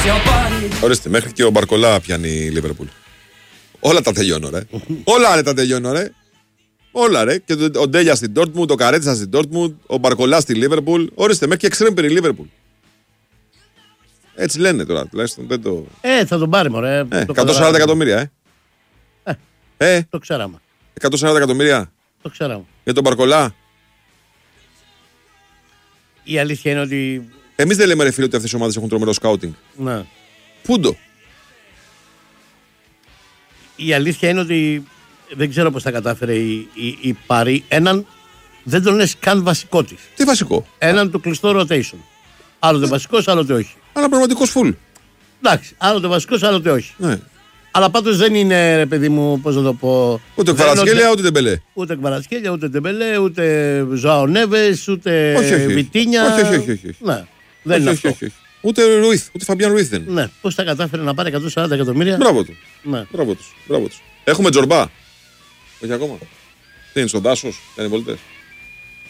Ορίστε, μέχρι και ο Μπαρκολά πιάνει η Λίβερπουλ. Όλα τα τελειώνω, ρε. Όλα ρε, τα τελειώνω, ρε. Όλα, ρε. Και ο Ντέλια στην Ντόρτμουντ, ο Καρέτσα στην Ντόρτμουντ, ο Μπαρκολά στη Λίβερπουλ. Ορίστε, μέχρι και εξτρέμπερ η Λίβερπουλ. Έτσι λένε τώρα, τουλάχιστον δεν το. Θα τον πάρει, μωρέ. 140 εκατομμύρια, Το ξέραμε. 140 εκατομμύρια. Το ξέραμε. Για τον Μπαρκολά. Η αλήθεια είναι ότι. Εμείς δεν λέμε, ρε φίλε, ότι αυτές οι ομάδες έχουν τρομερό σκάουτινγκ. Ναι. Πούντο. Η αλήθεια είναι ότι δεν ξέρω πώς θα κατάφερε η Παρί έναν. Δεν τον λες καν βασικό της. Τι βασικό? Έναν το κλειστό rotation. Άλλοτε βασικός, άλλοτε όχι. Αλλά πραγματικός φουλ. Εντάξει, άλλοτε βασικός, άλλοτε όχι. Ναι. Αλλά πάντως δεν είναι, ρε παιδί μου, πώς να το πω. Ούτε Κβαρατσχέλια, ούτε Ντεμπελέ. Ούτε Κβαρατσχέλια, ούτε Ντεμπελέ, ούτε Ζωάο Νέβες, ούτε Βιτίνια. Όχι. Ναι, δεν είναι αυτό. Όχι. Ούτε Ρουίθ, ούτε Φαμπιάν Ρουίθ δεν. Ναι, πώς θα κατάφερε να πάρει 140 εκατομμύρια. Μπράβο του. Ναι. Μπράβο τους. Έχουμε Τζορμπά. Όχι ακόμα. Τι είναι, στον Δάσος, δεν είναι πολιτές.